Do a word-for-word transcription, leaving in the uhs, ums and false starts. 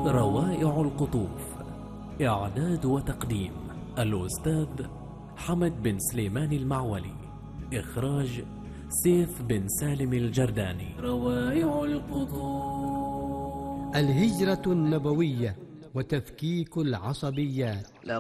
روائع القطوف، إعداد وتقديم الأستاذ حمد بن سليمان المعولي، إخراج سيف بن سالم الجرداني. روائع القطوف. الهجرة النبوية وتفكيك العصبيات.